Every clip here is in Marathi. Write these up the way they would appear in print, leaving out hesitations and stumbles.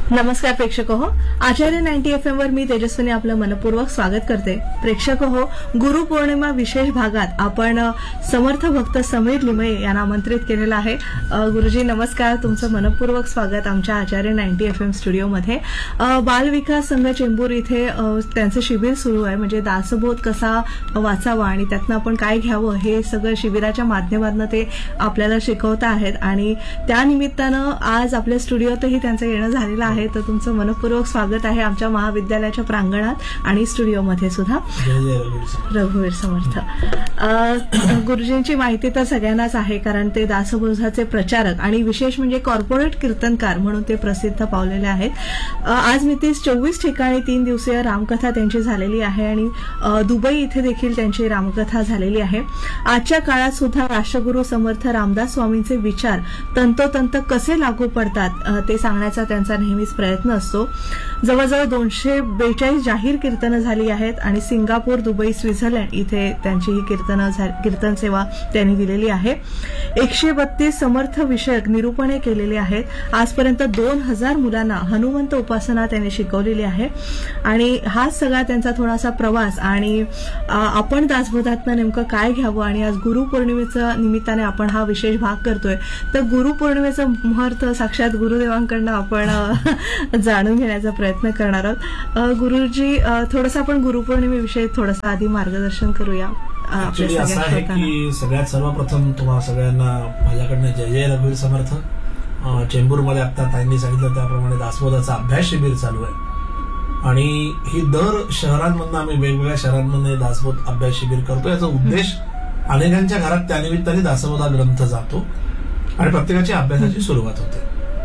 नमस्कार प्रेक्षक हो, आचार्य 90 FM वर मी तेजस्विनी आपलं मनपूर्वक स्वागत करते. प्रेक्षक हो, गुरुपौर्णिमा विशेष भागात आपण समर्थ भक्त समीर लिमये यांना आमंत्रित केलेलं आहे. गुरुजी नमस्कार, तुमचं मनपूर्वक स्वागत आमच्या आचार्य 90 FM स्टुडिओमध्ये. बाल विकास संघ चेंबूर इथे त्यांचं शिबिर सुरू आहे, म्हणजे दासबोध कसा वाचावा आणि त्यातनं आपण काय घ्यावं हे सगळं शिबिराच्या माध्यमातून ते आपल्याला शिकवत आहेत. आणि त्या निमित्तानं आज आपल्या स्टुडिओतही त्यांचं येणं झालेलं आहे. तर तुमचं मनपूर्वक स्वागत आहे आमच्या महाविद्यालयाच्या प्रांगणात आणि स्टुडिओमध्ये सुद्धा. रघुवीर समर्थ. गुरुजींची माहिती तर सगळ्यांनाच आहे, कारण ते दासबोधाचे प्रचारक आणि विशेष म्हणजे कॉर्पोरेट कीर्तनकार म्हणून ते प्रसिद्ध पावलेले आहेत. आज मितीस 24 ठिकाणी 3 दिवसीय रामकथा त्यांची झालेली आहे आणि दुबई इथे देखील त्यांची रामकथा झालेली आहे. आजच्या काळात सुद्धा राष्ट्रगुरू समर्थ रामदास स्वामींचे विचार तंतोतंत कसे लागू पडतात ते सांगण्याचा त्यांचा नेहमीच प्रयत्न असतो. जवळजवळ 242 जाहीर कीर्तनं झाली आहेत आणि सिंगापूर, दुबई, स्वित्झर्लंड इथे त्यांची ही कीर्तन सेवा त्यांनी दिलेली आहे. 132 समर्थ विषयक निरूपणे केलेली आहेत. आजपर्यंत 2000 मुलांना हनुमंत उपासना त्यांनी शिकवलेली आहे. आणि हाच सगळा त्यांचा थोडासा प्रवास आणि आपण दासबोधातनं नेमकं काय घ्यावं आणि आज गुरुपौर्णिमेच्या निमित्ताने आपण हा विशेष भाग करतोय. तर गुरुपौर्णिमेचं मुहूर्त साक्षात गुरुदेवांकडनं आपण जाणून घेण्याचा प्रयत्न करणार आहोत. गुरुजी, थोडंसं आपण गुरुपौर्णिमेविषयी थोडंसं आधी मार्गदर्शन करूया. असं आहे की सगळ्यात सर्वप्रथम तुम्हाला सगळ्यांना माझ्याकडनं जय जय रघुवीर समर्थ. चेंबूरमध्ये आता त्यांनी सांगितलं त्याप्रमाणे दासबोधाचा अभ्यास शिबिर चालू आहे आणि ही दर शहरांमधून आम्ही वेगवेगळ्या शहरांमध्ये दासबोध अभ्यास शिबिर करतो. याचा उद्देश अनेकांच्या घरात त्यानिमित्ताने दासबोधा ग्रंथ जातो आणि प्रत्येकाची अभ्यासाची सुरुवात होते.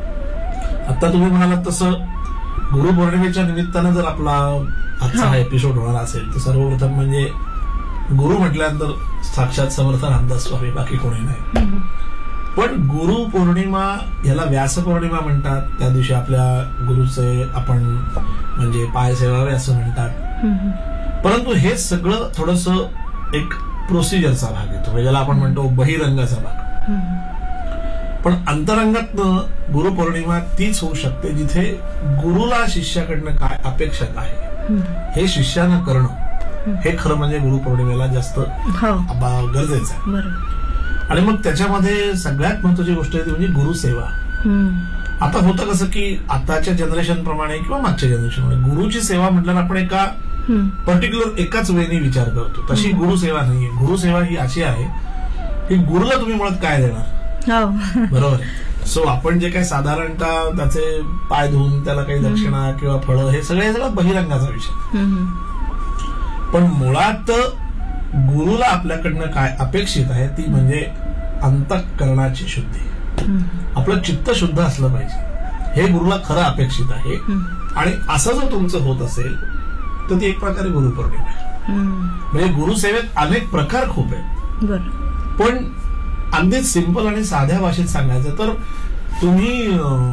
आता तुम्ही म्हणालात तसं गुरुपौर्णिमेच्या निमित्तानं जर आपला आजचा हा एपिसोड होणार असेल तर सर्वप्रथम म्हणजे गुरु म्हटल्यानंतर साक्षात समर्थ रामदास स्वामी, बाकी कोणी नाही. पण गुरु पौर्णिमा याला व्यास पौर्णिमा म्हणतात. त्या दिवशी आपल्या गुरुचे आपण म्हणजे पाय सेवावे असं म्हणतात. परंतु हे सगळं थोडंसं एक प्रोसिजरचा भाग येतो, ज्याला आपण म्हणतो बहिरंगाचा भाग. पण अंतरंगातनं गुरुपौर्णिमा तीच होऊ शकते जिथे गुरुला शिष्याकडनं काय अपेक्षित आहे हे शिष्यानं करणं हे खरं म्हणजे गुरुपौर्णिमेला जास्त गरजेचं आहे. आणि मग त्याच्यामध्ये सगळ्यात महत्वाची गोष्ट आहे ती म्हणजे गुरुसेवा. आता होतं कसं की आताच्या जनरेशन प्रमाणे किंवा मागच्या जनरेशन प्रमाणे गुरुची सेवा म्हटल्यावर आपण एका पर्टिक्युलर एकाच वेळी विचार करतो. तशी गुरुसेवा नाहीये. गुरुसेवा ही अशी आहे की गुरुला तुम्ही मुळात काय देणार, बरोबर. सो आपण जे काही साधारणतः त्याचे पाय धुवून त्याला काही दक्षिणा किंवा फळं हे सगळं बहिरंगाचा विषय. पण मुळात गुरुला आपल्याकडनं काय अपेक्षित आहे ती म्हणजे अंतःकरणाची शुद्धी. आपलं चित्त शुद्ध असलं पाहिजे हे गुरुला खरं अपेक्षित आहे. आणि असं जर तुमचं होत असेल तर ती एक प्रकारे गुरुपौर्णिमा आहे. म्हणजे गुरुसेवेत अनेक प्रकार खूप आहेत. पण अगदी सिंपल आणि साध्या भाषेत सांगायचं तर तुम्ही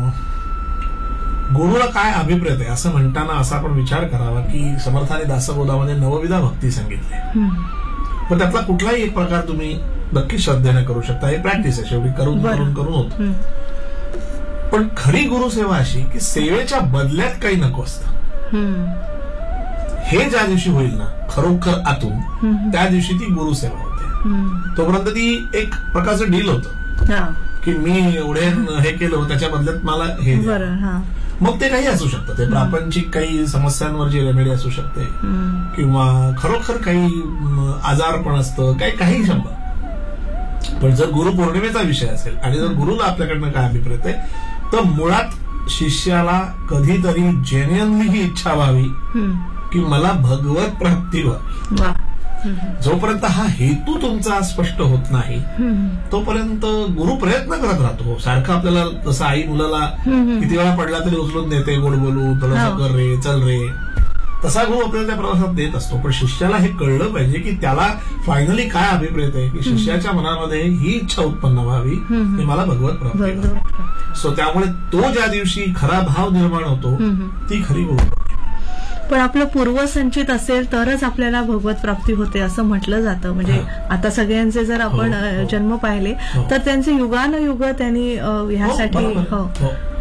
गुरुला काय अभिप्रेत आहे असं म्हणताना असा आपण विचार करावा की समर्थाने दासबोधामध्ये नवविधा भक्ती सांगितली. पण त्यातला कुठलाही एक प्रकार तुम्ही नक्की श्रद्धेने करू शकता. हे प्रॅक्टिस आहे, शेवटी करून करून करून होत. पण खरी गुरुसेवा अशी की सेवेच्या बदल्यात काही नको असतं. हे ज्या दिवशी होईल ना खरोखर आतून, त्या दिवशी ती गुरुसेवा होते. तोपर्यंत ती एक प्रकारचं डील होतं की मी एवढे हे केलं त्याच्या बदल्यात मला हे. मग ते काही असू शकतं, ते प्रापंचिक काही समस्यांवरची रेमेडी असू शकते किंवा खरोखर काही आजारपण असतं, काही शंभर. पण जर गुरुपौर्णिमेचा विषय असेल आणि जर गुरुला आपल्याकडनं काय अभिप्रेत आहे तर मुळात शिष्याला कधीतरी जेन्युइनली ही इच्छा व्हावी की मला भगवत प्राप्ती व्हावी. जोपर्यंत हा हेतू तुमचा स्पष्ट होत नाही तोपर्यंत गुरु प्रयत्न करत राहतो. सारखं आपल्याला जसं आई मुलाला किती वेळा पडला तरी उचलून देते, गोड बोलू, तुला कर रे, चल रे, तसा गुरु आपल्याला त्या प्रवासात देत असतो. पण शिष्याला हे कळलं पाहिजे की त्याला फायनली काय अभिप्रेत आहे की शिष्याच्या मनामध्ये ही इच्छा उत्पन्न व्हावी की मला भगवत प्राप्ती. सो त्यामुळे तो ज्या दिवशी खरा भाव निर्माण होतो ती खरी गुरु. पण आपलं पूर्वसंचित असेल तरच आपल्याला भगवत प्राप्ती होते असं म्हटलं जातं. म्हणजे आता सगळ्यांचे जर आपण जन्म पाहिले तर त्यांचे युगानुयुग त्यांनी ह्यासाठी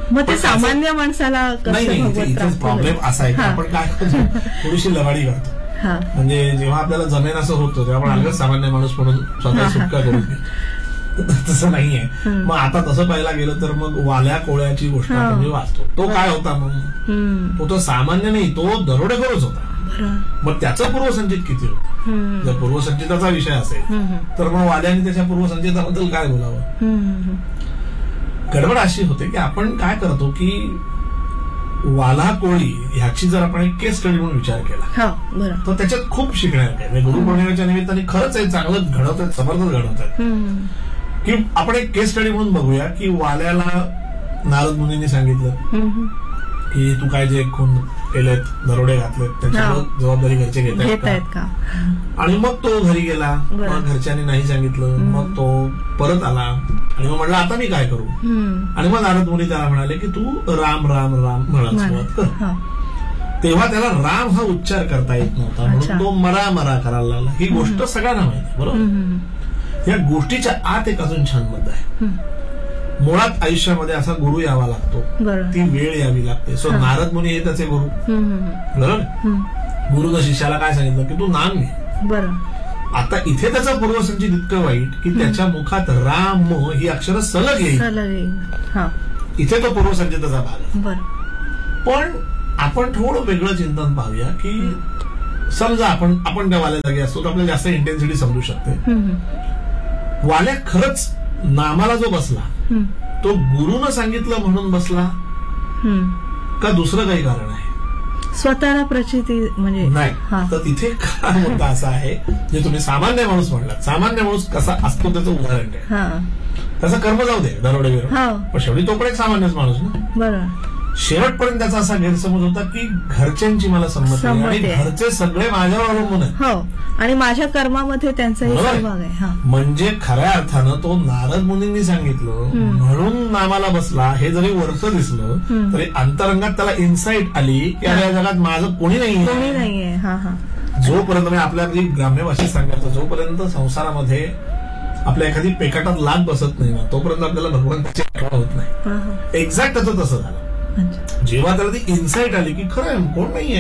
मग ते सामान्य माणसाला नाही कसं भगवत इथेच प्राप्त प्रॉब्लेम होईल? असा आहे की हा. आपण काय करतो थोडीशी लवाडी करतो. हा. म्हणजे जेव्हा आपल्याला जमेन असं होतं तेव्हा आपण अलगद सामान्य माणूस म्हणून स्वतः सुटका करून घेतो. तसं नाहीये. मग आता तसं पाहायला गेलं तर मग वाल्या कोळ्याची गोष्ट हा. आपण जे वाचतो तो काय होता मग हम्म. तो सामान्य नाही, तो दरोडेखोरच होता. बरं. मग त्याचं पूर्वसंचित किती होतं? हम्म. जर पूर्वसंचिताचा विषय असेल हम्म. तर मग वाल्याने त्याच्या पूर्वसंचिताबद्दल काय बोलावं? हम्म. गडबड अशी होते की आपण काय करतो की वाला कोळी ह्याची जर आपण एक केस स्टडी म्हणून विचार केला हा. बरं. तर त्याच्यात खूप शिकण्यासारखं आहे. म्हणजे गुरुपौर्णिमेच्या निमित्ताने खरंच हे चांगलं घडवत आहेत, समर्थच घडवत आहेत हम्म. की आपण एक केस स्टडी म्हणून बघूया की वाल्याला नारद मुनींनी सांगितलं हम्म. की तू काय जे खून केलेत, दरोडे घातलेत त्याची हा. जबाबदारी घरचे घेत घेत आहेत का? आणि मग तो घरी गेला. बरं. मग घरच्यांनी नाही सांगितलं. मग तो परत आला आणि मग म्हटलं आता मी काय करू? हम्म. आणि मग नारद मुनी त्याला म्हणाले की तू राम राम राम म्हणायला सुरुवात कर. हा. तेव्हा त्याला राम हा उच्चार करता येत नव्हता म्हणून अच्छा. तो मरा मरा करायला लागला. ही गोष्ट सगळ्यांना माहिती आहे, बरोबर. हम्म. या गोष्टीच्या आत एक अजून छान मुद्दा आहे. हम्म. मुळात आयुष्यामध्ये असा गुरु यावा लागतो, बरं. ती वेळ यावी लागते. सो हा. नारद मुनी हे त्याचे गुरु, हम्म. बरोबर. हम्म. गुरुनं शिष्याला काय सांगितलं की तू नाम घे. बरं. आता इथे त्याचं पूर्वसंचित इतकं वाईट की त्याच्या मुखात राम ही अक्षरं सलग येईल. चालेल. हा. इथे तो पूर्वसंचिताचा भाग आहे. बरं. पण आपण थोडं वेगळं चिंतन पाहूया की समजा आपण त्या वाल्या जागी असतो तर आपल्याला जास्त इंटेन्सिटी समजू शकते. हम्म. वाल्या खरंच नामाला जो बसला हम्म. तो गुरुनं सांगितलं म्हणून बसला हम्म. का दुसरं काही कारण आहे? स्वतःला प्रचिती म्हणजे हा. नाही. तर तिथे काय मुद्दा असा आहे जे तुम्ही सामान्य माणूस म्हणलात. सामान्य माणूस कसा असतो त्याचं उदाहरण आहे. हा. त्याचं कर्म जाऊ दे, दरोडे बिरोडे, हा. पण शेवटी तो पण एक सामान्यच माणूस ना. बरं. शेवटपर्यंत त्याचा असा गैरसमज होता की घरच्यांची मला संमती आहे आणि संमती आहे. घरचे सगळे माझ्यावर अवलंबून आहेत. हो. आणि माझ्या कर्मामध्ये त्यांचाही बरोबर आहे. सहभाग आहे. हा. म्हणजे खऱ्या अर्थानं तो नारद मुनींनी सांगितलं म्हणून नामाला बसला हे जरी वरचं दिसलं तरी अंतरंगात त्याला इन्साइट आली की अरे या जगात माझं कोणी कोणी नाही. नाहीये. हा. हा. जोपर्यंत मी आपल्या ग्राम्य भाषेत सांगायचं, जोपर्यंत संसारामध्ये आपल्या एखादी पेकाटात लाग बसत नाही ना तोपर्यंत आपल्याला भगवंताची आठवण होत नाही. हा. हा. एक्झॅक्ट त्याचं तसं झालं. अच्छा. जेव्हा त्याला ती इन्साइट आली की खरं आहे, कोण नाहीये,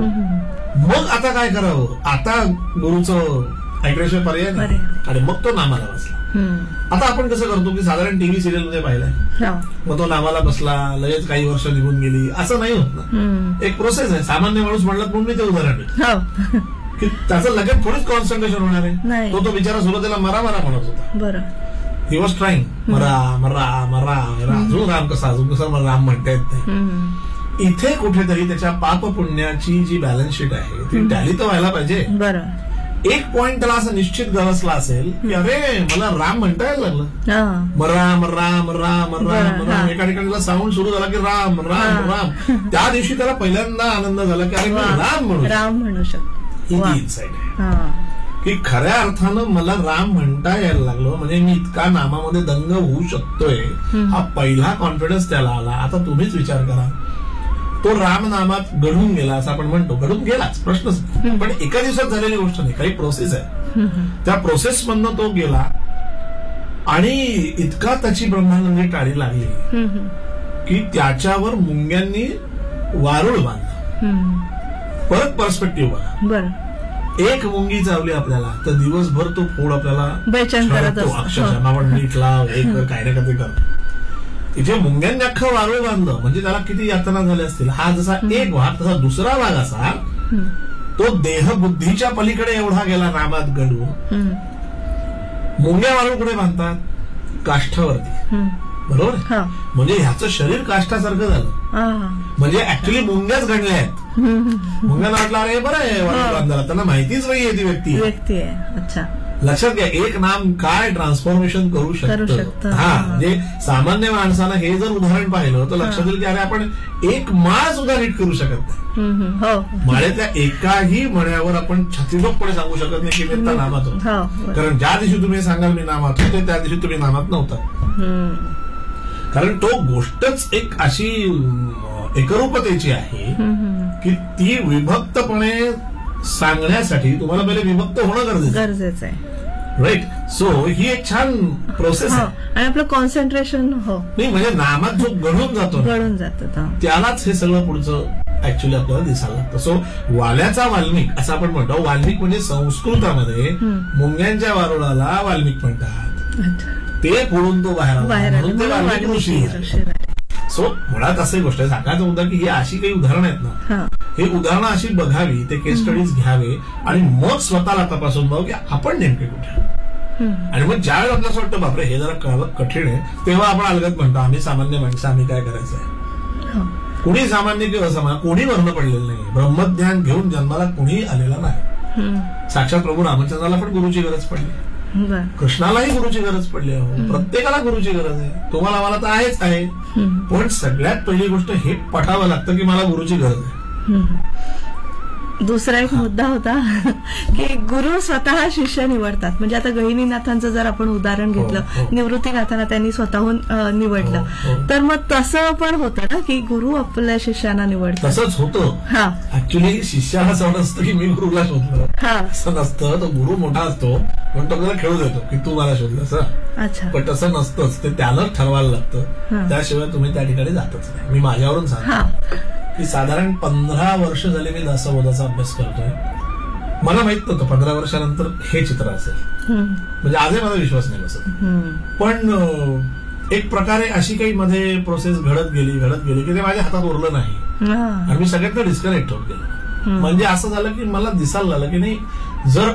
मग आता काय करावं, आता गुरुचं ऐकण्याशिवाय पर्याय नाही. आणि मग तो नामाला बसला. हम्म. आता आपण कसं करतो की साधारण टीव्ही सिरियल मध्ये पाहिलंय, हा. मग तो नामाला बसला, लगेच काही वर्ष निघून गेली, असं नाही होत ना. हम्म. एक प्रोसेस आहे. सामान्य माणूस म्हणलं म्हणून मी ते उदाहरण दिलं हो. की त्याचं लगेच थोडीच कॉन्सन्ट्रेशन होणार आहे. नाही. तो बिचारा सुरुवातीला मरा मरा म्हणत होता. बरं. ही वॉज ट्राईंग, मरा मरा मरा मरा, अजून राम कसा, अजून कसं मला राम म्हणता येत नाही. हम्म. इथे कुठेतरी त्याच्या पाप पुण्याची जी बॅलन्स शीट आहे ती टॅली तर व्हायला पाहिजे. बरं. एक पॉइंट त्याला असं निश्चित गरजला असेल की अरे मला राम म्हणता यायला लागलं, हा. राम राम राम राम बरं, राम. हा. एका ठिकाणी साऊंड सुरू झाला की राम राम हा. राम. त्या दिवशी त्याला पहिल्यांदा आनंद झाला की अरे मी राम म्हणू शकतो. राम म्हणू शकतो. ही वा. ती इन्साइट आहे हा. की खऱ्या अर्थानं मला राम म्हणता यायला लागलो म्हणजे मी इतका नामामध्ये दंग होऊ शकतोय. हा पहिला कॉन्फिडन्स त्याला आला. आता तुम्हीच विचार करा, तो राम नामात घडून गेला असं आपण म्हणतो, घडून गेलाच प्रश्नच नाही. पण एका दिवसात झालेली गोष्ट नाही, काही प्रोसेस आहे. त्या प्रोसेस मधनं तो गेला आणि इतका त्याची ब्रह्मानंदी टाळी लागली हम्म. की त्याच्यावर मुंग्यांनी वारुळ बांधलं. हम्म. परत पर्स्पेक्टिव्ह बघा, बरं. एक मुंगी चावली आपल्याला तर दिवसभर तो फोड आपल्याला बेचैन करत छळतो. असतो. अक्षरशः आपण नीट लाव, एक कर, काय ना काय करतो. इथे मुंग्यांनी अख्खं वारुळ बांधलं म्हणजे त्याला किती यातना झाल्या असतील. हा जसा एक भाग तसा दुसरा भाग असा हम्म. तो देहबुद्धीच्या पलीकडे एवढा गेला नामात घडून. हम्म. मुंग्या वारुळ कुठे बांधतात? काष्ठावरती, हम्म. बरोबर. हा. म्हणजे ह्याचं शरीर काष्ठासारखं झालं. हा. म्हणजे ऍक्च्युली मुंग्याच घडल्या आहेत. मुंग्यांना वाटलं अरे बरं आहे वारुळ बांधायला, त्यांना माहितीच नाहीये ती व्यक्ती. व्यक्ती आहे. अच्छा. लक्षात घ्या, एक नाम काय ट्रान्सफॉर्मेशन करू शकतं. हा, म्हणजे सामान्य माणसाला हे जर उदाहरण पाहिलं तर लक्षात येईल की अरे आपण एक माळ सुद्धा नीट करू शकत नाही. हम्म. हो. माळ्यातल्या एकाही मण्यावर आपण छत्तीसोपणे सांगू शकत नाही की मी आता नामात होतो. हो. बरं. कारण ज्या दिवशी तुम्ही सांगाल मी नामात होते त्या दिवशी तुम्ही नामात नव्हता. हम्म. कारण तो गोष्टच एक अशी एकरूपतेची आहे हम्म. की ती विभक्तपणे सांगण्यासाठी तुम्हाला पहिले विभक्त होणं गरजेचं आहे. गरजेचं आहे. राईट. सो ही एक छान प्रोसेस आहे. आणि आपलं कॉन्सन्ट्रेशन नाही म्हणजे नामात जो घडून जातो ना, गळून जातं. त्यालाच हे सगळं पुढचं ऍक्च्युली आपल्याला दिसायला लागतं. सो वाल्याचा वाल्मिक असं आपण म्हणतो. वाल्मिक म्हणजे संस्कृतामध्ये मुंग्यांच्या वारुळाला वाल्मिक म्हणतात. ते फोडून तो बाहेर आला म्हणून ते वाल्मिक ऋषी झाले. सो मुळात अशी गोष्ट आहे, सांगायचं होतं की ही अशी काही उदाहरणं आहेत ना, हे उदाहरणं अशी बघावी, ते केस स्टडीज घ्यावे आणि मग स्वतःला तपासून बघू की आपण नेमके कुठे. आणि मग ज्यावेळेस आपल्याला असं वाटतं बापरे हे जरा कठीण आहे, तेव्हा आपण अलगद म्हणतो आम्ही सामान्य माणसं, आम्ही काय करायचं आहे. कुणी सामान्य किंवा असामान्य कोणी वर्ण पडलेलं नाही. ब्रह्मज्ञान घेऊन जन्माला कुणी आलेला नाही. साक्षात प्रभू रामचंद्राला पण गुरुची गरज पडली, कृष्णालाही गुरुची गरज पडली. प्रत्येकाला गुरुची गरज आहे. तुम्हाला मला तर आहेच आहे. पण सगळ्यात पहिली गोष्ट हे पटावं लागतं की मला गुरुची गरज आहे. दुसरा एक मुद्दा होता की गुरु स्वतः शिष्य निवडतात. म्हणजे आता गहिनीनाथांचं जर आपण उदाहरण घेतलं, निवृत्तीनाथांना त्यांनी स्वतःहून निवडलं, तर मग तसं पण होतं ना की गुरु आपल्या शिष्याना निवडतात. तसंच होतं ऍक्च्युली. शिष्याला असं नसतं की मी गुरुला शोधलं, असं नसतं. तो गुरु मोठा असतो पण तो त्याला खेळू देतो की तू मला शोधलं असं. अच्छा. पण तसं नसतंच. ते त्यालाच ठरवायला लागतं. त्याशिवाय तुम्ही त्या ठिकाणी जातच नाही. मी माझ्यावरून सांगतो की साधारण 15 वर्ष झाले मी दासबोधाचा अभ्यास करतोय. मला माहित नव्हतं 15 वर्षानंतर हे चित्र असेल. म्हणजे आजही माझा विश्वास नाही बसत. पण एक प्रकारे अशी काही मध्ये प्रोसेस घडत गेली की ते माझ्या हातात उरलं नाही आणि मी सगळ्यात डिस्कनेक्ट होत गेलो. म्हणजे असं झालं की मला दिसायला लागलं की नाही, जर